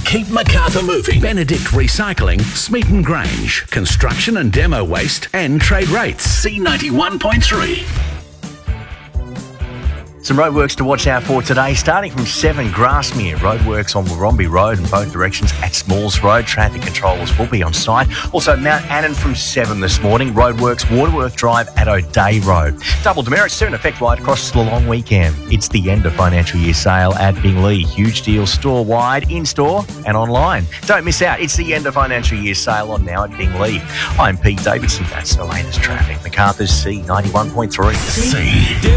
keep Macarthur moving. Benedict Recycling, Smeaton Grange. Construction and demo waste and trade rates. C91.3. Some roadworks to watch out for today, starting from 7 Grasmere. Roadworks on Warrombi Road in both directions at Smalls Road. Traffic controllers will be on site. Also, Mount Annan from 7 this morning. Roadworks Waterworth Drive at O'Day Road. Double demerits soon effect right across the long weekend. It's the end of financial year sale at Bingley. Huge deals store-wide, in-store and online. Don't miss out. It's the end of financial year sale on now at Bingley. I'm Pete Davidson. That's the latest traffic. Macarthur's C91.3.